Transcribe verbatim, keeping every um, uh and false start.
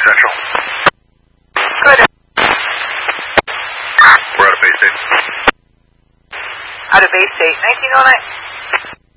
Central. Good. We're out of Bay State. Out of Bay State. nineteen oh nine.